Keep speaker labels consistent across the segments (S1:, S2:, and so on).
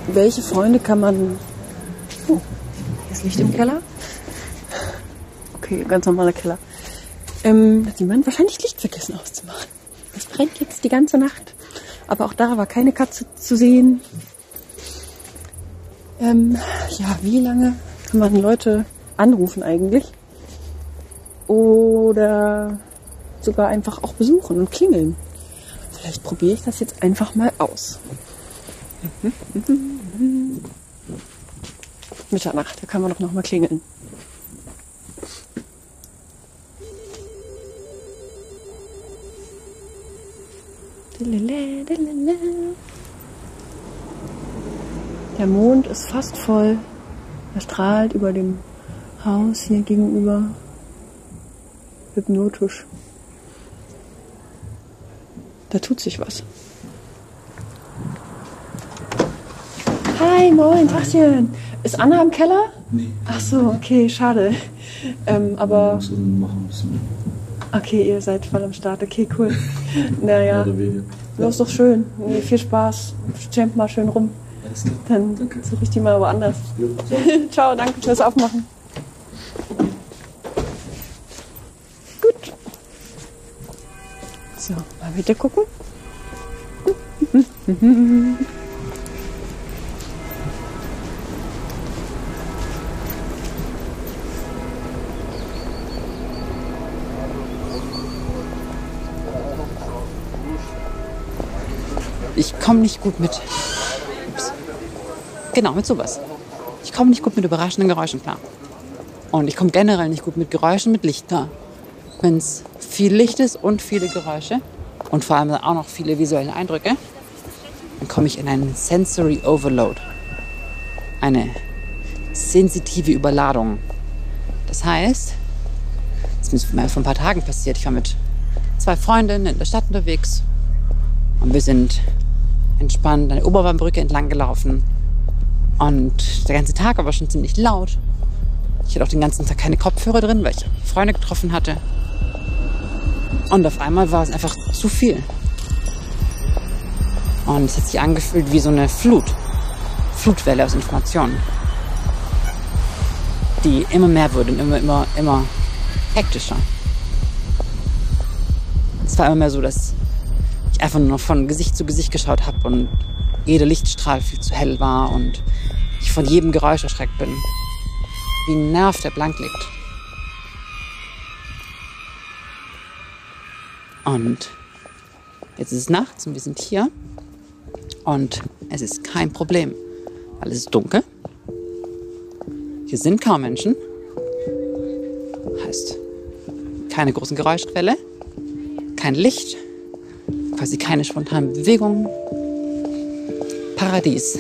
S1: welche Freunde kann man... Oh, hier ist Licht im Keller. Okay, ganz normaler Keller. Hat jemand wahrscheinlich Licht vergessen auszumachen. Es brennt jetzt die ganze Nacht. Aber auch da war keine Katze zu sehen. Ja, wie lange kann man Leute anrufen eigentlich? Oder sogar einfach auch besuchen und klingeln. Vielleicht probiere ich das jetzt einfach mal aus. Mitternacht, da kann man doch noch mal klingeln. Der Mond ist fast voll. Er strahlt über dem Haus hier gegenüber. Hypnotisch. Da tut sich was. Hi, moin, Tachchen. Ist Anna im Keller?
S2: Nee.
S1: Ach so, okay, schade. Aber... Okay, ihr seid voll am Start. Okay, cool. Naja, das ist doch schön. Nee, viel Spaß. Champ mal schön rum. Dann suche ich die mal woanders. Ciao, danke fürs Aufmachen. Gut. So, mal bitte gucken.
S3: Ich komme nicht gut mit. Ups. Genau, mit sowas. Ich komme nicht gut mit überraschenden Geräuschen klar. Und ich komme generell nicht gut mit Geräuschen, mit Licht klar. Wenn es viel Licht ist und viele Geräusche und vor allem auch noch viele visuelle Eindrücke, dann komme ich in einen Sensory Overload. Eine sensitive Überladung. Das heißt, das ist mir vor ein paar Tagen passiert. Ich war mit 2 Freundinnen in der Stadt unterwegs und wir sind entspannt an der Oberbahnbrücke entlang gelaufen. Und der ganze Tag war schon ziemlich laut. Ich hatte auch den ganzen Tag keine Kopfhörer drin, weil ich Freunde getroffen hatte. Und auf einmal war es einfach zu viel. Und es hat sich angefühlt wie so eine Flutwelle aus Informationen, die immer mehr wurde und immer hektischer. Es war immer mehr so, dass ich einfach nur noch von Gesicht zu Gesicht geschaut habe und jeder Lichtstrahl viel zu hell war und ich von jedem Geräusch erschreckt bin. Wie ein Nerv, der blank liegt. Und jetzt ist es nachts und wir sind hier und es ist kein Problem, weil es ist dunkel. Hier sind kaum Menschen. Heißt, keine großen Geräuschquelle, kein Licht, quasi keine spontane Bewegung. Paradies.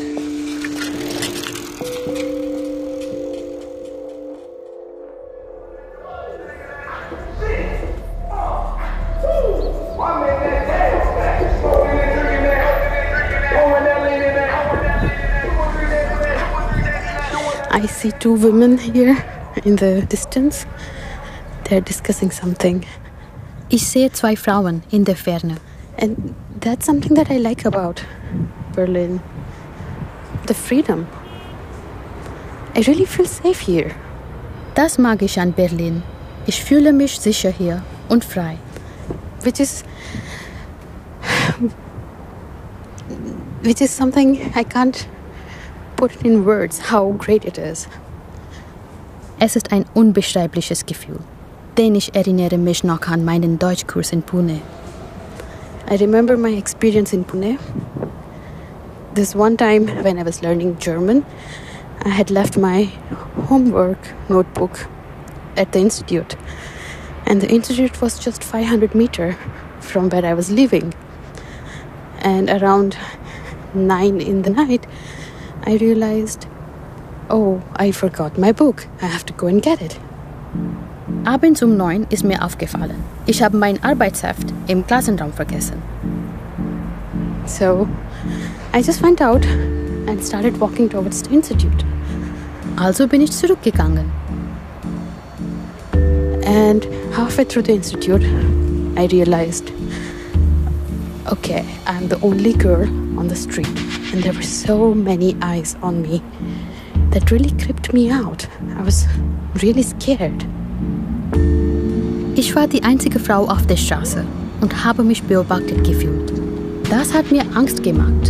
S4: I see 2 women here in the distance. They're discussing something. Ich sehe 2 Frauen in der Ferne. And that's something that I like about Berlin. The freedom. I really feel safe here. Das mag ich an Berlin. Ich fühle mich sicher hier und frei. Which is something I can't put in words how great it is. Es ist ein unbeschreibliches Gefühl, denn ich erinnere mich noch an meinen Deutschkurs in Pune. I remember my experience in Pune. This one time when I was learning German, I had left my homework notebook at the institute. And the institute was just 500 meters from where I was living. And around 9 in the night, I realized, oh, I forgot my book. I have to go and get it.
S5: Abends um 9 ist mir aufgefallen. Ich habe mein Arbeitsheft im Klassenraum vergessen.
S4: So, I just went out and started walking towards the institute.
S5: Also bin ich zurückgegangen.
S4: And halfway through the institute, I realized
S5: Okay, I'm the only girl on the street, and there were so many eyes on me. That really creeped me out. I was really scared. Ich war die einzige Frau auf der Straße und habe mich beobachtet gefühlt. Das hat mir Angst gemacht.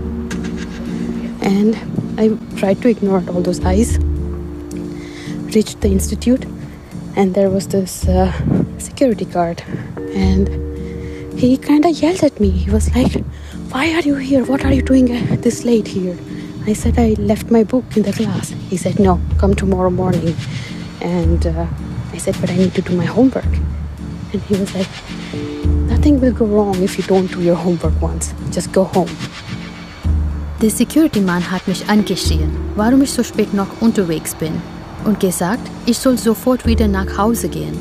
S5: And I tried to ignore all those eyes. Reached the institute, and there was this security guard, and he kind of yelled at me. He was like, "Why are you here? What are you doing this late here?" I said, "I left my book in the class." He said, "No, come tomorrow morning." And I said, "But I need to do my homework." And he was like, "Nothing will go wrong if you don't do your homework once. Just go home."
S4: Der Security-Mann hat mich angeschrien, warum ich so spät noch unterwegs bin und gesagt, ich soll sofort wieder nach Hause gehen.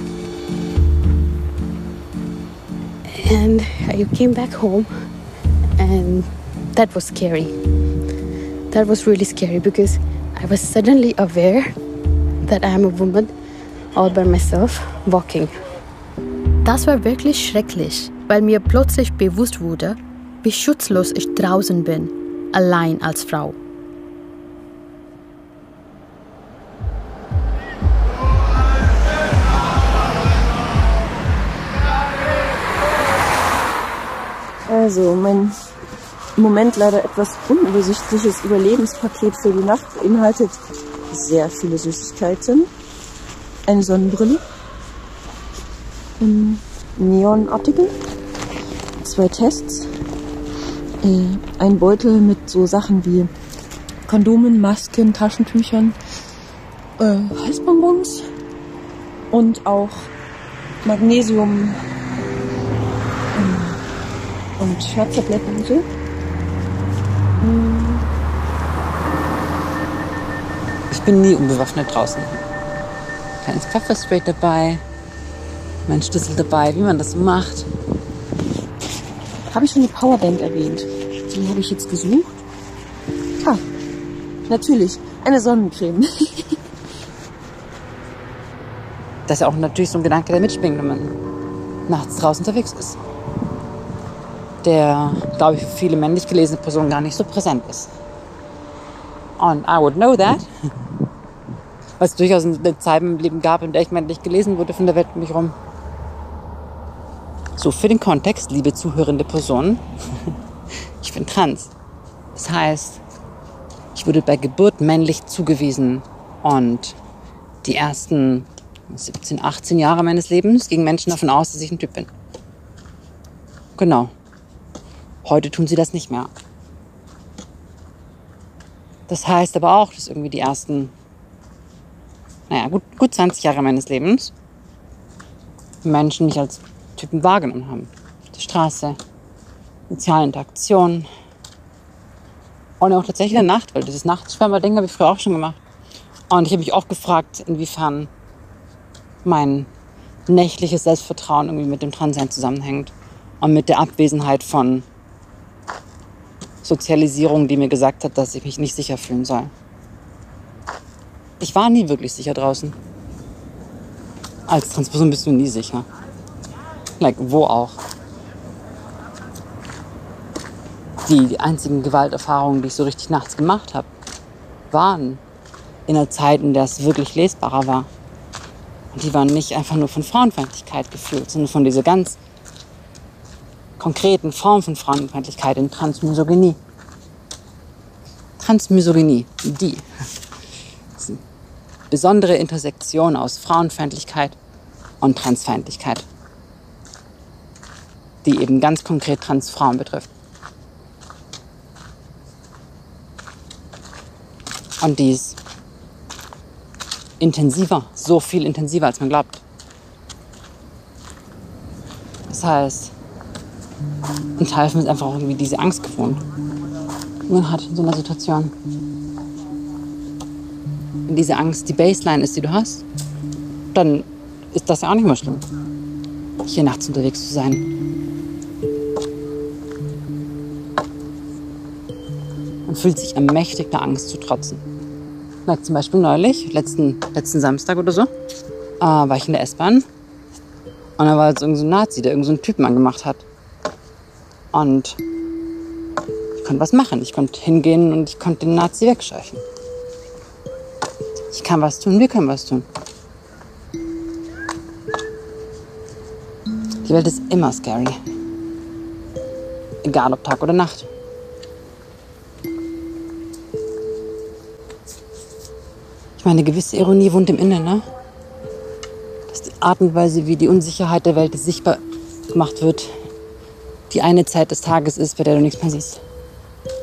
S5: And I came back home, and that was scary. That was really scary because I was suddenly aware that I am a woman all by myself walking.
S4: Das war wirklich schrecklich, weil mir plötzlich bewusst wurde, wie schutzlos ich draußen bin, allein als Frau.
S1: Also, mein im Moment leider etwas unübersichtliches Überlebenspaket für die Nacht beinhaltet sehr viele Süßigkeiten, eine Sonnenbrille, Neonartikel, 2 Tests, ein Beutel mit so Sachen wie Kondomen, Masken, Taschentüchern, Halsbonbons und auch Magnesium und Schmerztabletten und so.
S3: Ich bin nie unbewaffnet draußen. Kleines Pfefferspray dabei, mein Schlüssel dabei, wie man das so macht.
S1: Habe ich schon die Powerbank erwähnt? Die habe ich jetzt gesucht. Ah, natürlich, eine Sonnencreme.
S3: Das ist ja auch natürlich so ein Gedanke, der mitschwingt, wenn man nachts draußen unterwegs ist. Der, glaube ich, für viele männlich gelesene Personen gar nicht so präsent ist. Und I would know that. Weil es durchaus eine Zeit im Leben gab, in der ich männlich gelesen wurde von der Welt um mich rum. So, für den Kontext, liebe zuhörende Personen, ich bin trans. Das heißt, ich wurde bei Geburt männlich zugewiesen und die ersten 17, 18 Jahre meines Lebens gingen Menschen davon aus, dass ich ein Typ bin. Genau. Heute tun sie das nicht mehr. Das heißt aber auch, dass irgendwie die ersten, gut 20 Jahre meines Lebens Menschen mich als Typen wahrgenommen haben. Auf der Straße, soziale Interaktion und auch tatsächlich in der Nacht, weil dieses Nachtschwärmer-Ding habe ich früher auch schon gemacht. Und ich habe mich auch gefragt, inwiefern mein nächtliches Selbstvertrauen irgendwie mit dem Transsein zusammenhängt und mit der Abwesenheit von Sozialisierung, die mir gesagt hat, dass ich mich nicht sicher fühlen soll. Ich war nie wirklich sicher draußen. Als Transperson bist du nie sicher. Wo auch. Die einzigen Gewalterfahrungen, die ich so richtig nachts gemacht habe, waren in einer Zeit, in der es wirklich lesbarer war. Und die waren nicht einfach nur von Frauenfeindlichkeit gefühlt, sondern von dieser ganz konkreten Form von Frauenfeindlichkeit in Transmisogynie. Transmisogynie, die ist eine besondere Intersektion aus Frauenfeindlichkeit und Transfeindlichkeit, die eben ganz konkret Transfrauen betrifft. Und die ist intensiver, so viel intensiver, als man glaubt. Das heißt, ein Teil von mir ist einfach irgendwie diese Angst gewohnt, die man hat in so einer Situation. Wenn diese Angst die Baseline ist, die du hast, dann ist das ja auch nicht mehr schlimm, hier nachts unterwegs zu sein. Man fühlt sich ermächtigt, der Angst zu trotzen. Zum Beispiel neulich, letzten Samstag oder so, war ich in der S-Bahn und da war jetzt irgend so ein Nazi, der irgend so einen Typen angemacht hat. Und ich konnte was machen. Ich konnte hingehen und ich konnte den Nazi wegscheuchen. Ich kann was tun, wir können was tun. Die Welt ist immer scary. Egal ob Tag oder Nacht. Ich meine, eine gewisse Ironie wohnt im Inneren, ne? Dass die Art und Weise, wie die Unsicherheit der Welt sichtbar gemacht wird, die eine Zeit des Tages ist, bei der du nichts mehr siehst.